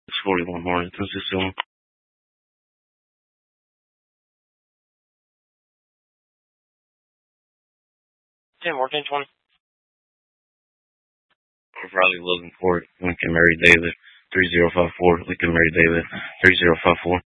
It's 41 Hornet. This is still 10-20. Riley Loganport, Lincoln Mary David, 3054, Lincoln Mary David, 3054.